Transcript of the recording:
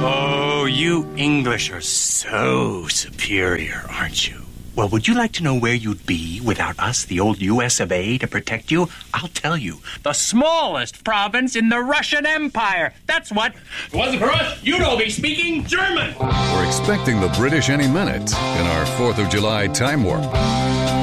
Oh, you English are so superior, aren't you? Well, would you like to know where you'd be without us, the old US of A, to protect you? I'll tell you. The smallest province in the Russian Empire. That's what. If it wasn't for us, you'd all be speaking German. We're expecting the British any minute in our 4th of July time warp.